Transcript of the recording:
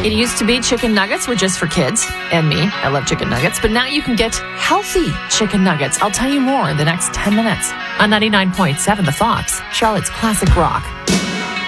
It used to be chicken nuggets were just for kids and me. I love chicken nuggets. But now you can get healthy chicken nuggets. I'll tell you more in the next 10 minutes on 99.7 The Fox, Charlotte's Classic Rock.